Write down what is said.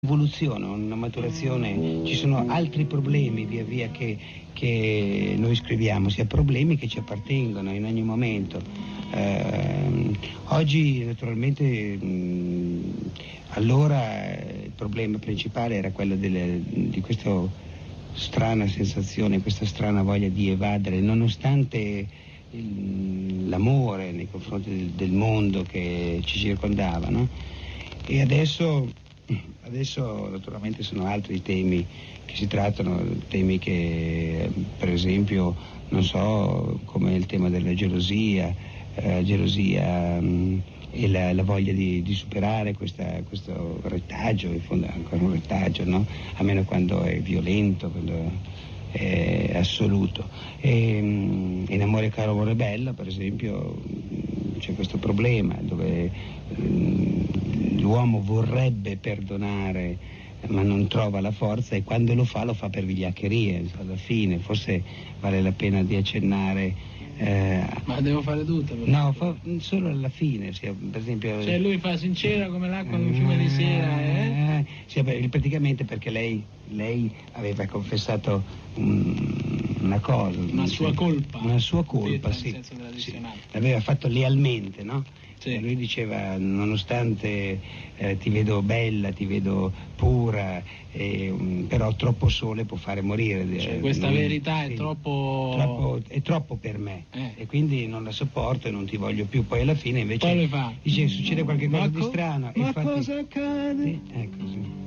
evoluzione, una maturazione, ci sono altri problemi via via che noi scriviamo, sia problemi che ci appartengono in ogni momento. Oggi naturalmente allora il problema principale era quello di questa strana sensazione, questa strana voglia di evadere, nonostante l'amore nei confronti del mondo che ci circondava, no? E adesso naturalmente sono altri i temi che si trattano, temi che per esempio, non so, come il tema della gelosia e la voglia di superare questo retaggio, in fondo è ancora un retaggio, no? A meno quando è violento, quando è assoluto. In Amore caro, amore bello, per esempio, c'è questo problema dove l'uomo vorrebbe perdonare ma non trova la forza, e quando lo fa per vigliaccherie. Alla fine forse vale la pena di accennare. Ma devo fare tutto? No, solo alla fine, per esempio. Cioè lui fa sincera come l'acqua in un fiume di sera, praticamente perché lei aveva confessato una cosa. Una sua colpa, sì. In senso tradizionale. L'aveva fatto lealmente, no? Sì. Lui diceva, nonostante ti vedo bella, ti vedo pura, però troppo sole può fare morire. Cioè, questa verità è troppo per me, e quindi non la sopporto e non ti voglio più. Poi alla fine invece poi le fa. dice, succede qualche cosa di strano. Ma cosa accade? Ecco, sì.